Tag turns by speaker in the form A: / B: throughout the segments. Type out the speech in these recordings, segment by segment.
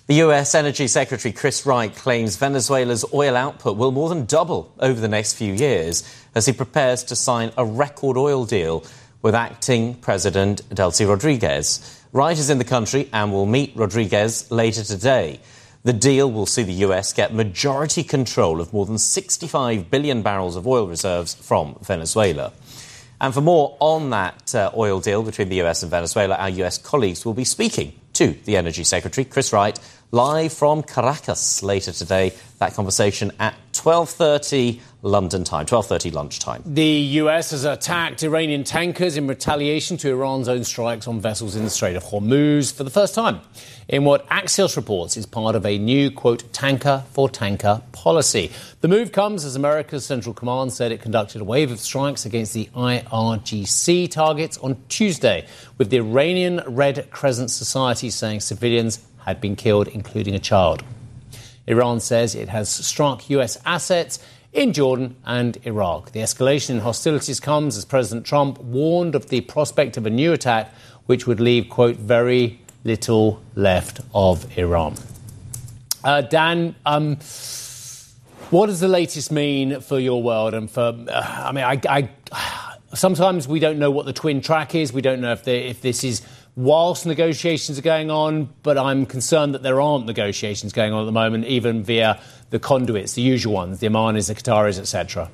A: The US Energy Secretary Chris Wright claims Venezuela's oil output will more than double over the next few years as he prepares to sign a record oil deal with acting President Delcy Rodriguez. Wright is in the country and will meet Rodriguez later today. The deal will see the US get majority control of more than 65 billion barrels of oil reserves from Venezuela. And for more on that oil deal between the US and Venezuela, our US colleagues will be speaking to the Energy Secretary, Chris Wright, live from Caracas later today. That conversation at 12:30 London time, 12:30 lunchtime.
B: The US has attacked Iranian tankers in retaliation to Iran's own strikes on vessels in the Strait of Hormuz for the first time in what Axios reports is part of a new, quote, tanker-for-tanker policy. The move comes as America's Central Command said it conducted a wave of strikes against the IRGC targets on Tuesday, with the Iranian Red Crescent Society saying civilians had been killed, including a child. Iran says it has struck US assets in Jordan and Iraq. The escalation in hostilities comes as President Trump warned of the prospect of a new attack, which would leave, quote, very little left of Iran. Dan, what does the latest mean for your world and for, sometimes we don't know what the twin track is. We don't know if this is whilst negotiations are going on, but I'm concerned that there aren't negotiations going on at the moment, even via the conduits, the usual ones, the Omanis, the Qataris, etc.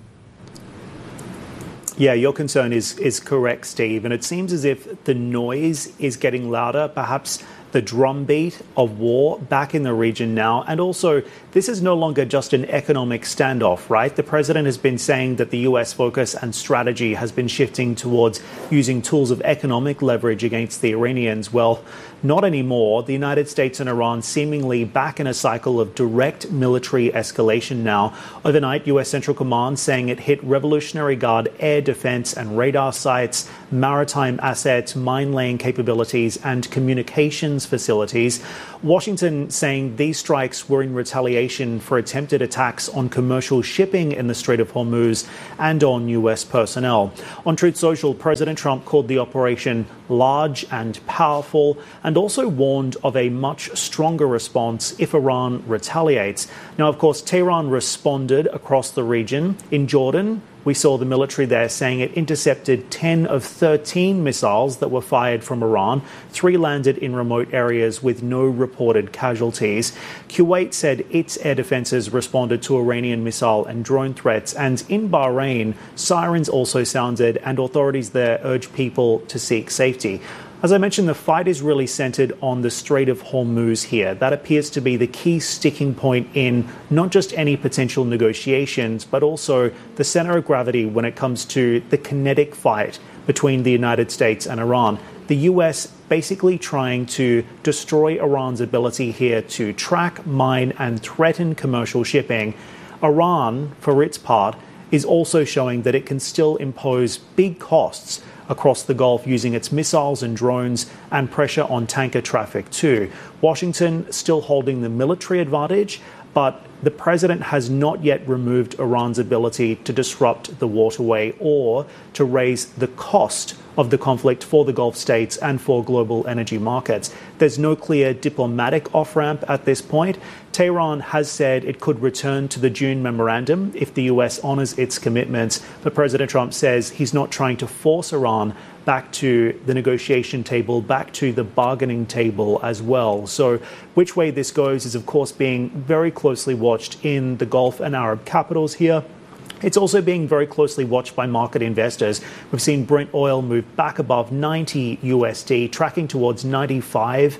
C: Yeah, your concern is correct, Steve. And it seems as if the noise is getting louder, perhaps the drumbeat of war back in the region now. And also, this is no longer just an economic standoff, right? The president has been saying that the US focus and strategy has been shifting towards using tools of economic leverage against the Iranians. Well, not anymore. The United States and Iran seemingly back in a cycle of direct military escalation now. Overnight, US Central Command saying it hit Revolutionary Guard air defense and radar sites, maritime assets, mine-laying capabilities, and communications facilities. Washington saying these strikes were in retaliation for attempted attacks on commercial shipping in the Strait of Hormuz and on US personnel. On Truth Social, President Trump called the operation large and powerful and also warned of a much stronger response if Iran retaliates. Now, of course, Tehran responded across the region. In Jordan, we saw the military there saying it intercepted 10 of 13 missiles that were fired from Iran. 3 landed in remote areas with no reported casualties. Kuwait said its air defenses responded to Iranian missile and drone threats. And in Bahrain, sirens also sounded and authorities there urged people to seek safety. As I mentioned, the fight is really centered on the Strait of Hormuz here. That appears to be the key sticking point in not just any potential negotiations, but also the center of gravity when it comes to the kinetic fight between the United States and Iran. The US basically trying to destroy Iran's ability here to track, mine, and threaten commercial shipping. Iran, for its part, is also showing that it can still impose big costs across the Gulf using its missiles and drones and pressure on tanker traffic too. Washington still holding the military advantage, but the president has not yet removed Iran's ability to disrupt the waterway or to raise the cost of the conflict for the Gulf states and for global energy markets. There's no clear diplomatic off-ramp at this point. Tehran has said it could return to the June memorandum if the US honors its commitments, but President Trump says he's not trying to force Iran back to the negotiation table, back to the bargaining table as well. So which way this goes is, of course, being very closely watched in the Gulf and Arab capitals here. It's also being very closely watched by market investors. We've seen Brent oil move back above 90 USD, tracking towards 95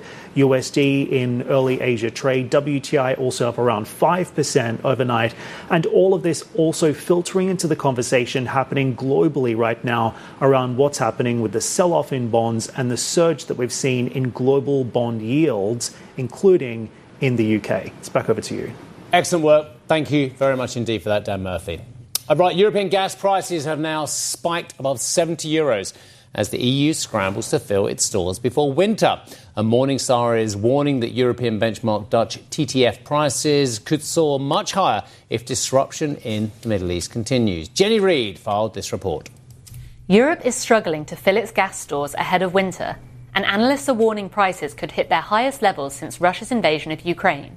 C: USD in early Asia trade. WTI also up around 5% overnight. And all of this also filtering into the conversation happening globally right now around what's happening with the sell-off in bonds and the surge that we've seen in global bond yields, including in the UK. It's back over to you.
B: Excellent work. Thank you very much indeed for that, Dan Murphy. Right, European gas prices have now spiked above €70 as the EU scrambles to fill its stores before winter. And Morningstar is warning that European benchmark Dutch TTF prices could soar much higher if disruption in the Middle East continues. Jenny Reid filed this report.
D: Europe is struggling to fill its gas stores ahead of winter, and analysts are warning prices could hit their highest levels since Russia's invasion of Ukraine.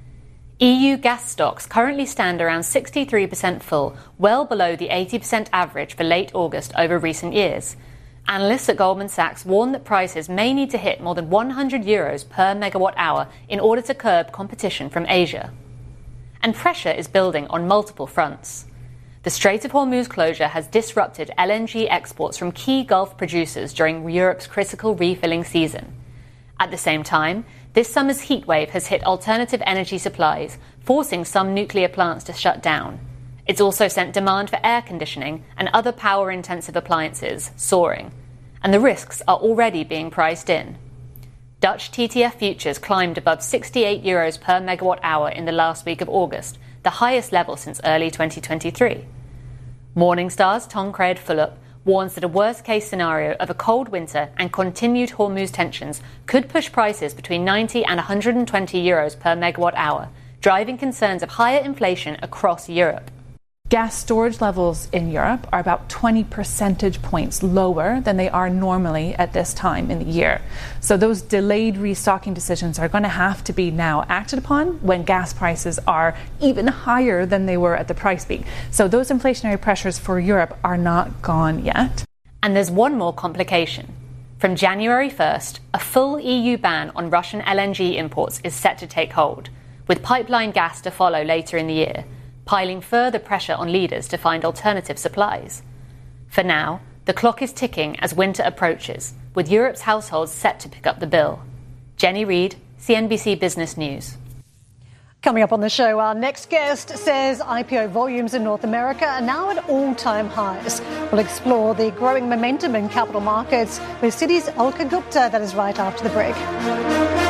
D: EU gas stocks currently stand around 63% full, well below the 80% average for late August over recent years. Analysts at Goldman Sachs warn that prices may need to hit more than €100 per megawatt hour in order to curb competition from Asia. And pressure is building on multiple fronts. The Strait of Hormuz closure has disrupted LNG exports from key Gulf producers during Europe's critical refilling season. At the same time, this summer's heatwave has hit alternative energy supplies, forcing some nuclear plants to shut down. It's also sent demand for air conditioning and other power-intensive appliances soaring, and the risks are already being priced in. Dutch TTF futures climbed above €68 per megawatt hour in the last week of August, the highest level since early 2023. Morningstar's Tancred Fulop warns that a worst-case scenario of a cold winter and continued Hormuz tensions could push prices between €90 and €120 per megawatt hour, driving concerns of higher inflation across Europe.
E: Gas storage levels in Europe are about 20 percentage points lower than they are normally at this time in the year. So those delayed restocking decisions are going to have to be now acted upon when gas prices are even higher than they were at the price peak. So those inflationary pressures for Europe are not gone yet.
D: And there's one more complication. From January 1st, a full EU ban on Russian LNG imports is set to take hold, with pipeline gas to follow later in the year, piling further pressure on leaders to find alternative supplies. For now, the clock is ticking as winter approaches, with Europe's households set to pick up the bill. Jenny Reid, CNBC Business News.
F: Coming up on the show, our next guest says IPO volumes in North America are now at all-time highs. We'll explore the growing momentum in capital markets with Citi's Alka Gupta. That is right after the break.